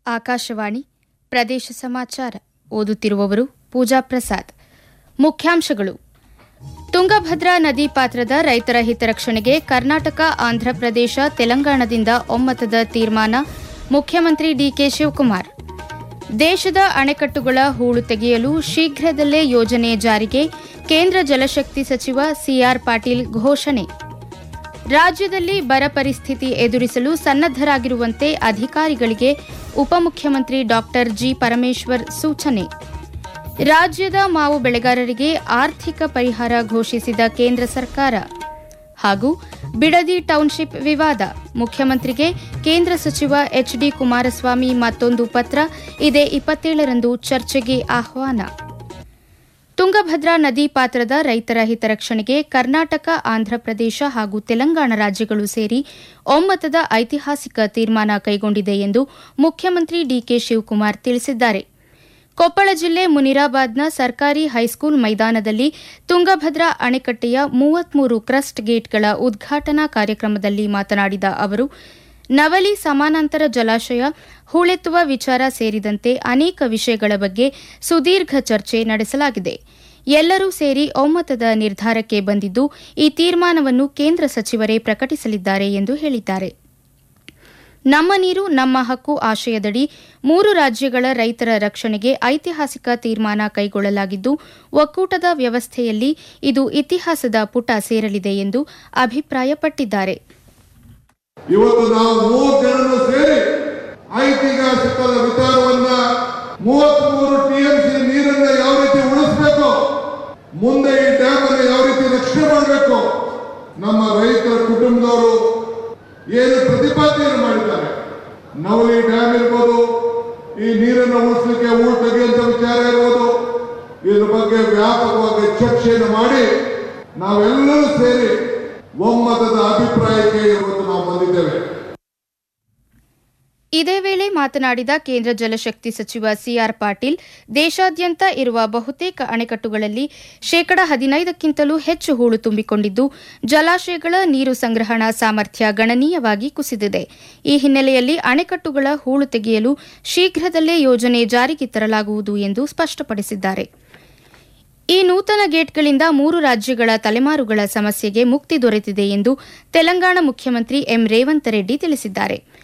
ಆಕಾಶವಾಣಿ ಪ್ರದೇಶ ಸಮಾಚಾರ ಓದುತ್ತಿರುವವರು ಪೂಜಾ ಪ್ರಸಾದ್. ಮುಖ್ಯಾಂಶಗಳು: ತುಂಗಭದ್ರಾ ನದಿ ಪಾತ್ರದ ರೈತರ ಹಿತರಕ್ಷಣೆಗೆ ಕರ್ನಾಟಕ, ಆಂಧ್ರಪ್ರದೇಶ, ತೆಲಂಗಾಣದಿಂದ ಒಮ್ಮತದ ತೀರ್ಮಾನ. ಮುಖ್ಯಮಂತ್ರಿ ಡಿಕೆ ಶಿವಕುಮಾರ್. ದೇಶದ ಅಣೆಕಟ್ಟುಗಳ ಹೂಳು ತೆಗೆಯಲು ಶೀಘ್ರದಲ್ಲೇ ಯೋಜನೆ ಜಾರಿಗೆ ಕೇಂದ್ರ ಜಲಶಕ್ತಿ ಸಚಿವ ಸಿಆರ್ ಪಾಟೀಲ್ ಘೋಷಣೆ. ರಾಜ್ಯದಲ್ಲಿ ಬರ ಪರಿಸ್ಥಿತಿ ಎದುರಿಸಲು ಸನ್ನದ್ದರಾಗಿರುವಂತೆ ಅಧಿಕಾರಿಗಳಿಗೆ ಉಪಮುಖ್ಯಮಂತ್ರಿ ಡಾ ಜಿ ಪರಮೇಶ್ವರ್ ಸೂಚನೆ. ರಾಜ್ಯದ ಮಾವು ಬೆಳೆಗಾರರಿಗೆ ಆರ್ಥಿಕ ಪರಿಹಾರ ಘೋಷಿಸಿದ ಕೇಂದ್ರ ಸರ್ಕಾರ. ಹಾಗೂ ಬಿಡದಿ ಟೌನ್ಶಿಪ್ ವಿವಾದ, ಮುಖ್ಯಮಂತ್ರಿಗೆ ಕೇಂದ್ರ ಸಚಿವ ಎಚ್ಡಿ ಕುಮಾರಸ್ವಾಮಿ ಮತ್ತೊಂದು ಪತ್ರ. ಇದೇ 27ರಂದು ಚರ್ಚೆಗೆ ಆಹ್ವಾನ. ತುಂಗಭದ್ರಾ ನದಿ ಪಾತ್ರದ ರೈತರ ಹಿತರಕ್ಷಣೆಗೆ ಕರ್ನಾಟಕ, ಆಂಧ್ರಪ್ರದೇಶ ಹಾಗೂ ತೆಲಂಗಾಣ ರಾಜ್ಯಗಳು ಸೇರಿ ಒಮ್ಮತದ ಐತಿಹಾಸಿಕ ತೀರ್ಮಾನ ಕೈಗೊಂಡಿದೆ ಎಂದು ಮುಖ್ಯಮಂತ್ರಿ ಡಿಕೆ ಶಿವಕುಮಾರ್ ತಿಳಿಸಿದ್ದಾರೆ. ಕೊಪ್ಪಳ ಜಿಲ್ಲೆ ಮುನಿರಾಬಾದ್ನ ಸರ್ಕಾರಿ ಹೈಸ್ಕೂಲ್ ಮೈದಾನದಲ್ಲಿ ತುಂಗಭದ್ರಾ ಅಣೆಕಟ್ಟೆಯ 33 ಕ್ರಸ್ಟ್ ಗೇಟ್ಗಳ ಉದ್ಘಾಟನಾ ಕಾರ್ಯಕ್ರಮದಲ್ಲಿ ಮಾತನಾಡಿದ ಅವರು, ನವಲಿ ಸಮಾನಾಂತರ ಜಲಾಶಯ ಹೂಳೆತ್ತುವ ವಿಚಾರ ಸೇರಿದಂತೆ ಅನೇಕ ವಿಷಯಗಳ ಬಗ್ಗೆ ಸುದೀರ್ಘ ಚರ್ಚೆ ನಡೆಸಲಾಗಿದೆ. ಎಲ್ಲರೂ ಸೇರಿ ಒಮ್ಮತದ ನಿರ್ಧಾರಕ್ಕೆ ಬಂದಿದ್ದು, ಈ ತೀರ್ಮಾನವನ್ನು ಕೇಂದ್ರ ಸಚಿವರೇ ಪ್ರಕಟಿಸಲಿದ್ದಾರೆ ಎಂದು ಹೇಳಿದ್ದಾರೆ. ನಮ್ಮ ನೀರು ನಮ್ಮ ಹಕ್ಕು ಆಶಯದಡಿ 3 ರಾಜ್ಯಗಳ ರೈತರ ರಕ್ಷಣೆಗೆ ಐತಿಹಾಸಿಕ ತೀರ್ಮಾನ ಕೈಗೊಳ್ಳಲಾಗಿದ್ದು, ಒಕ್ಕೂಟದ ವ್ಯವಸ್ಥೆಯಲ್ಲಿ ಇದು ಇತಿಹಾಸದ ಪುಟ ಸೇರಲಿದೆ ಎಂದು ಅಭಿಪ್ರಾಯಪಟ್ಟಿದ್ದಾರೆ. ಇವತ್ತು ನಾವು 3 ಜನರು ಸೇರಿ ಐತಿಹಾಸಿಕ ವಿಚಾರವನ್ನ 33 ಟಿಎಂಸಿ ನೀರನ್ನ ಯಾವ ರೀತಿ ಉಳಿಸಬೇಕು, ಮುಂದೆ ಈ ಡ್ಯಾಮ್ ಅನ್ನು ಯಾವ ರೀತಿ ರಕ್ಷಣೆ ಮಾಡಬೇಕು, ನಮ್ಮ ರೈತರ ಕುಟುಂಬದವರು ಏನು ಪ್ರತಿಪಾದನೆಯನ್ನು ಮಾಡಿದ್ದಾರೆ. ನವಲಿ ಡ್ಯಾಮ್ ಇರ್ಬೋದು, ಈ ನೀರನ್ನು ಉಳಿಸಲಿಕ್ಕೆ ಹೂಳು ತೆಗೆಯುವಂತ ವಿಚಾರ ಇರ್ಬೋದು, ಇದ್ರ ಬಗ್ಗೆ ವ್ಯಾಪಕವಾಗಿ ಚರ್ಚೆಯನ್ನು ಮಾಡಿ ನಾವೆಲ್ಲರೂ ಸೇರಿ ಒಮ್ಮತದ ಅಭಿಪ್ರಾಯಕ್ಕೆ ಇವತ್ತು ನಾವು ಬಂದಿದ್ದೇವೆ. ಇದೇ ವೇಳೆ ಮಾತನಾಡಿದ ಕೇಂದ್ರ ಜಲಶಕ್ತಿ ಸಚಿವ ಸಿಆರ್ ಪಾಟೀಲ್, ದೇಶಾದ್ಯಂತ ಇರುವ ಬಹುತೇಕ ಅಣೆಕಟ್ಟುಗಳಲ್ಲಿ 15%ಕ್ಕಿಂತಲೂ ಹೆಚ್ಚು ಹೂಳು ತುಂಬಿಕೊಂಡಿದ್ದು, ಜಲಾಶಯಗಳ ನೀರು ಸಂಗ್ರಹಣಾ ಸಾಮರ್ಥ್ಯ ಗಣನೀಯವಾಗಿ ಕುಸಿದಿದೆ. ಈ ಹಿನ್ನೆಲೆಯಲ್ಲಿ ಅಣೆಕಟ್ಟುಗಳ ಹೂಳು ತೆಗೆಯಲು ಶೀಘ್ರದಲ್ಲೇ ಯೋಜನೆ ಜಾರಿಗೆ ತರಲಾಗುವುದು ಎಂದು ಸ್ಪಷ್ಟಪಡಿಸಿದ್ದಾರೆ. ಈ ನೂತನ ಗೇಟ್ಗಳಿಂದ 3 ರಾಜ್ಯಗಳ ತಲೆಮಾರುಗಳ ಸಮಸ್ಯೆಗೆ ಮುಕ್ತಿ ದೊರೆತಿದೆ ಎಂದು ತೆಲಂಗಾಣ ಮುಖ್ಯಮಂತ್ರಿ ಎಂ ರೇವಂತ್ ರೆಡ್ಡಿ ತಿಳಿಸಿದ್ದಾರೆ.